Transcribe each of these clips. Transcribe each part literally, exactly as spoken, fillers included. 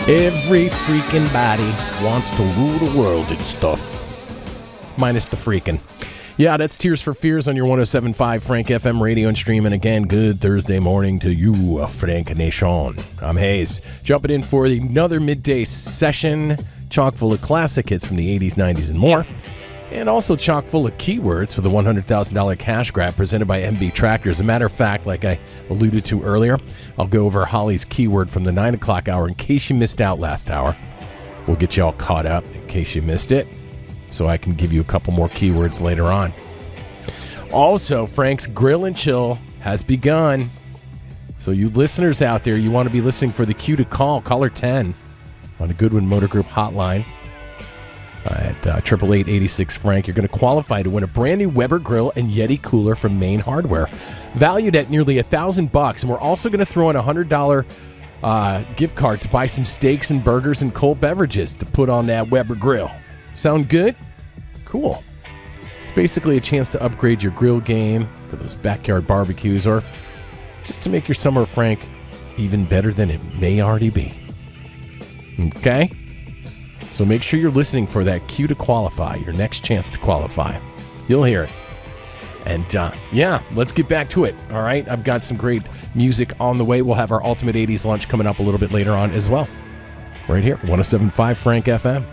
Every freaking body wants to rule the world and stuff. Minus the freaking. Yeah, that's Tears for Fears on your one oh seven point five Frank F M radio and stream. And again, good Thursday morning to you, Frank Nation. I'm Hayes. Jumping in for another midday session, chock full of classic hits from the eighties, nineties, and more. And also chock full of keywords for the one hundred thousand dollars cash grab presented by M B Tractor. As a matter of fact, like I alluded to earlier, I'll go over Holly's keyword from the nine o'clock hour in case you missed out last hour. We'll get you all caught up in case you missed it, so I can give you a couple more keywords later on. Also, Frank's Grill and Chill has begun. So you listeners out there, you want to be listening for the cue to call, caller ten on the Goodwin Motor Group hotline. At uh, eight eight eight, eight six Frank, you're going to qualify to win a brand new Weber grill and Yeti cooler from Main Hardware, valued at nearly a thousand bucks. And we're also going to throw in a hundred dollar uh, gift card to buy some steaks and burgers and cold beverages to put on that Weber grill. Sound good? Cool. It's basically a chance to upgrade your grill game for those backyard barbecues, or just to make your summer, Frank, even better than it may already be. Okay? So make sure you're listening for that cue to qualify, your next chance to qualify. You'll hear it. And, uh, yeah, let's get back to it, all right? I've got some great music on the way. We'll have our Ultimate eighties lunch coming up a little bit later on as well. Right here, one oh seven point five Frank F M.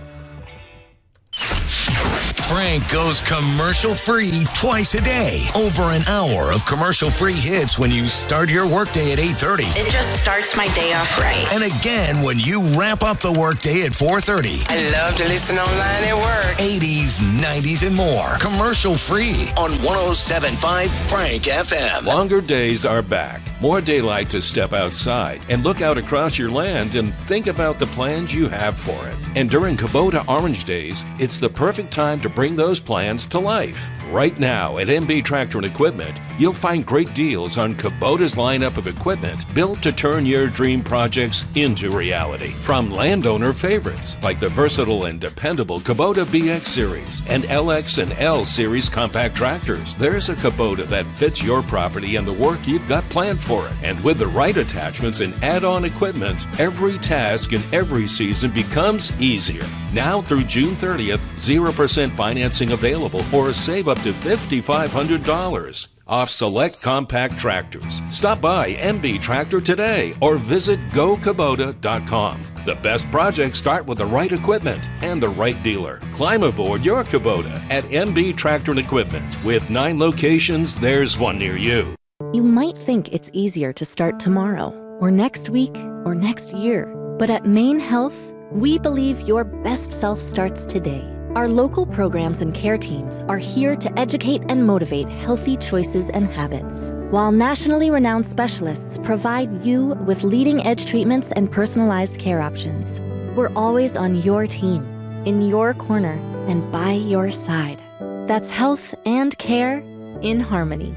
Frank goes commercial-free twice a day. Over an hour of commercial-free hits when you start your workday at eight thirty. It just starts my day off right. And again when you wrap up the workday at four thirty. I love to listen online at work. eighties, nineties, and more. Commercial-free on one oh seven point five Frank F M. Longer days are back. More daylight to step outside and look out across your land and think about the plans you have for it. And during Kubota Orange Days, it's the perfect time to bring those plans to life. Right now at M B Tractor and Equipment, you'll find great deals on Kubota's lineup of equipment built to turn your dream projects into reality. From landowner favorites like the versatile and dependable Kubota B X Series and L X and L Series compact tractors, there's a Kubota that fits your property and the work you've got planned for it. And with the right attachments and add-on equipment, every task and every season becomes easier. Now through June thirtieth, zero percent financing available or save up to five thousand five hundred dollars off select compact tractors. Stop by M B Tractor today or visit go kubota dot com. The best projects start with the right equipment and the right dealer. Climb aboard your Kubota at M B Tractor and Equipment. With nine locations, there's one near you. You might think it's easier to start tomorrow, or next week, or next year. But at Maine Health, we believe your best self starts today. Our local programs and care teams are here to educate and motivate healthy choices and habits, while nationally renowned specialists provide you with leading-edge treatments and personalized care options. We're always on your team, in your corner, and by your side. That's health and care in harmony.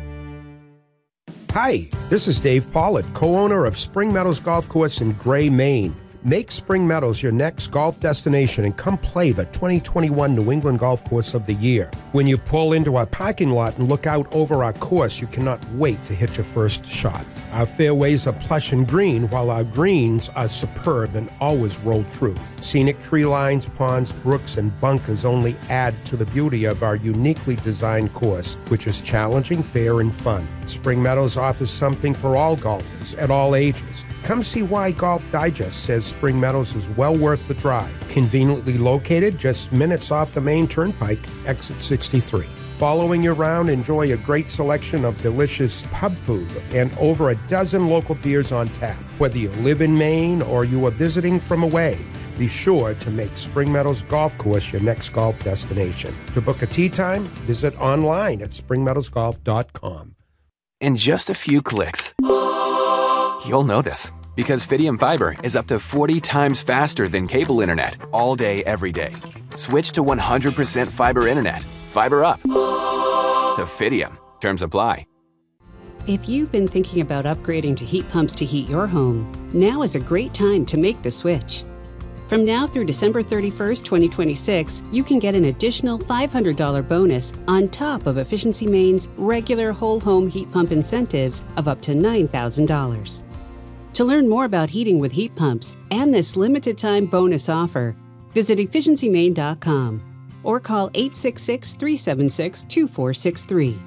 Hi, this is Dave Pollard, co-owner of Spring Meadows Golf Course in Gray, Maine. Make Spring Meadows your next golf destination and come play the twenty twenty-one New England Golf Course of the Year. When you pull into our parking lot and look out over our course, you cannot wait to hit your first shot. Our fairways are plush and green, while our greens are superb and always roll true. Scenic tree lines, ponds, brooks, and bunkers only add to the beauty of our uniquely designed course, which is challenging, fair, and fun. Spring Meadows offers something for all golfers at all ages. Come see why Golf Digest says Spring Meadows is well worth the drive. Conveniently located just minutes off the main turnpike, exit sixty-three. Following you around, enjoy a great selection of delicious pub food and over a dozen local beers on tap. Whether you live in Maine or you are visiting from away, be sure to make Spring Meadows Golf Course your next golf destination. To book a tee time, visit online at spring meadows golf dot com. In just a few clicks, you'll know this. Because Fidium Fiber is up to forty times faster than cable internet all day, every day. Switch to one hundred percent fiber internet. Fiber up to Fidium. Terms apply. If you've been thinking about upgrading to heat pumps to heat your home, now is a great time to make the switch. From now through December thirty-first, twenty twenty-six, you can get an additional five hundred dollars bonus on top of Efficiency Maine's regular whole home heat pump incentives of up to nine thousand dollars. To learn more about heating with heat pumps and this limited time bonus offer, visit efficiency maine dot com or call eight six six, three seven six, two four six three.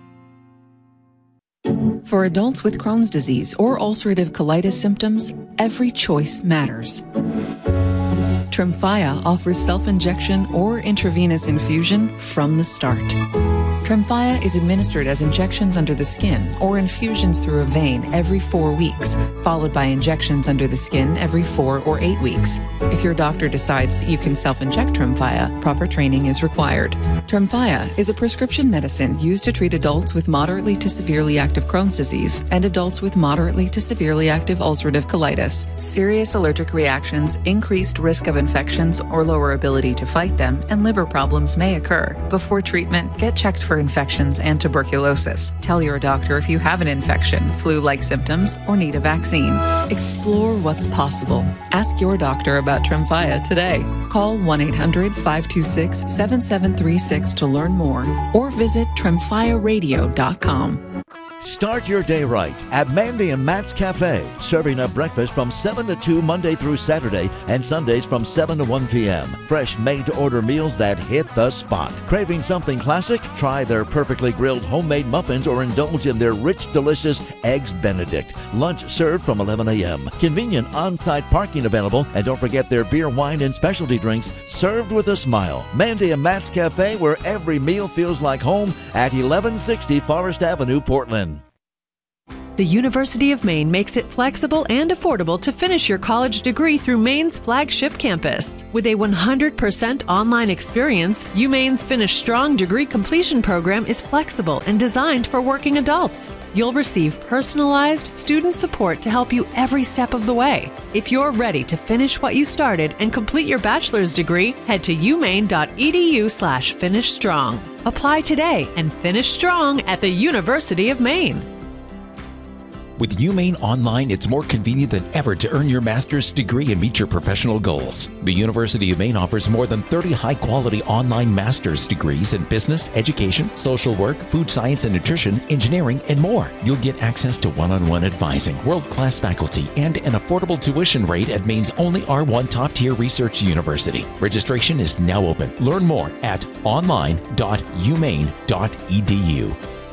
For adults with Crohn's disease or ulcerative colitis symptoms, every choice matters. Tremfya offers self-injection or intravenous infusion from the start. Tremfya is administered as injections under the skin or infusions through a vein every four weeks, followed by injections under the skin every four or eight weeks. If your doctor decides that you can self-inject Tremfya, proper training is required. Tremfya is a prescription medicine used to treat adults with moderately to severely active Crohn's disease and adults with moderately to severely active ulcerative colitis. Serious allergic reactions, increased risk of infections or lower ability to fight them, and liver problems may occur. Before treatment, get checked for infections and tuberculosis. Tell your doctor if you have an infection, flu-like symptoms, or need a vaccine. Explore what's possible. Ask your doctor about Tremfya today. Call one eight hundred, five two six, seven seven three six to learn more or visit tremfya radio dot com. Start your day right at Mandy and Matt's Cafe, serving up breakfast from seven to two Monday through Saturday and Sundays from seven to one p.m. Fresh made-to-order meals that hit the spot. Craving something classic? Try their perfectly grilled homemade muffins or indulge in their rich, delicious Eggs Benedict. Lunch served from eleven a.m. Convenient on-site parking available, and don't forget their beer, wine, and specialty drinks served with a smile. Mandy and Matt's Cafe, where every meal feels like home, at eleven sixty Forest Avenue, Portland. The University of Maine makes it flexible and affordable to finish your college degree through Maine's flagship campus. With a one hundred percent online experience, UMaine's Finish Strong degree completion program is flexible and designed for working adults. You'll receive personalized student support to help you every step of the way. If you're ready to finish what you started and complete your bachelor's degree, head to umaine.edu slash finish strong. Apply today and finish strong at the University of Maine. With UMaine Online, it's more convenient than ever to earn your master's degree and meet your professional goals. The University of Maine offers more than thirty high-quality online master's degrees in business, education, social work, food science and nutrition, engineering, and more. You'll get access to one-on-one advising, world-class faculty, and an affordable tuition rate at Maine's only R one top-tier research university. Registration is now open. Learn more at online dot umaine dot e d u.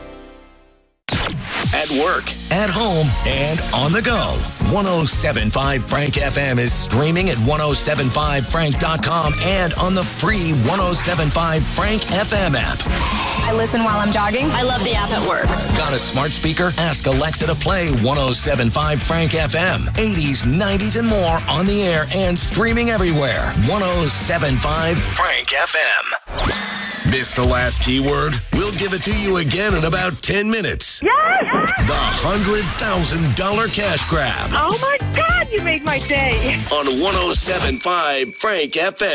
At work, at home, and on the go. one oh seven point five Frank F M is streaming at ten seventy-five frank dot com and on the free ten seventy-five Frank F M app. I listen while I'm jogging. I love the app at work. Got a smart speaker? Ask Alexa to play ten seventy-five Frank F M. eighties, nineties, and more on the air and streaming everywhere. ten seventy-five Frank F M. Missed the last keyword? We'll give it to you again in about ten minutes. Yes! The one hundred thousand dollars cash grab. Oh my God, you made my day. On ten seventy-five Frank F M.